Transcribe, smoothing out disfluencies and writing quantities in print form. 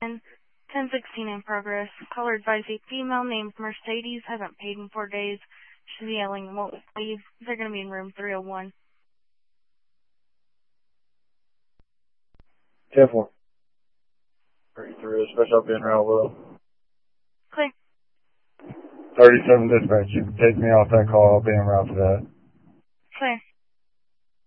10, 1016 in progress. Caller advised a female named Mercedes hasn't paid in 4 days. She's yelling and won't leave. They're going to be in room 301. 10-4. 33, special being around Will. Clear. 37 dispatch, you can take me off that call. I'll be en route to that. Clear.